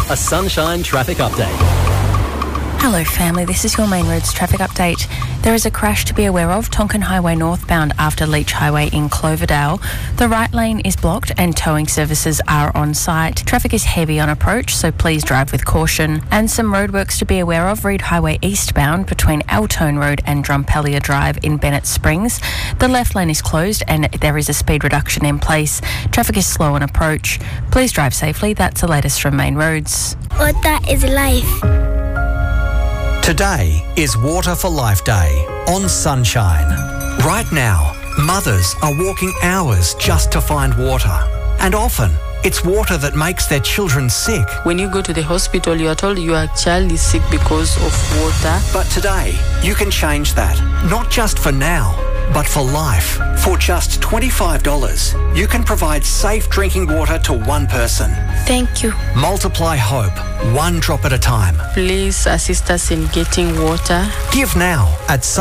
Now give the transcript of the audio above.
A Sunshine traffic update. Hello family, this is your Main Roads traffic update. There is a crash to be aware of, Tonkin Highway northbound after Leach Highway in Cloverdale. The right lane is blocked and towing services are on site. Traffic is heavy on approach, so please drive with caution. And some roadworks to be aware of, Reed Highway eastbound between Altone Road and Drumpelia Drive in Bennett Springs. The left lane is closed and there is a speed reduction in place. Traffic is slow on approach. Please drive safely. That's the latest from Main Roads. Water is life. Today is Water for Life Day on Sunshine. Right now, mothers are walking hours just to find water. And often, it's water that makes their children sick. When you go to the hospital, you are told your child is sick because of water. But today, you can change that. Not just for now, but for life. For just $25, you can provide safe drinking water to one person. Thank you. Multiply hope, one drop at a time. Please assist us in getting water. Give now at